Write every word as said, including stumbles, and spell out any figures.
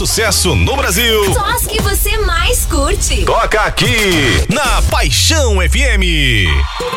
sucesso no Brasil. Só as que você mais curte. Toca aqui na Paixão F M.